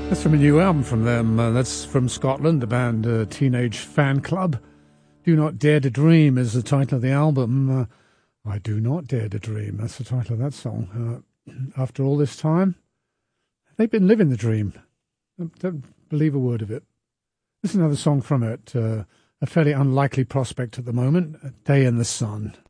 That's from a new album from them. That's from Scotland, the band Teenage Fan Club. Do Not Dare to Dream is the title of the album. I Do Not Dare to Dream. That's the title of that song. After all this time, they've been living the dream. Don't believe a word of it. This is another song from it. A fairly unlikely prospect at the moment. A Day in the Sun.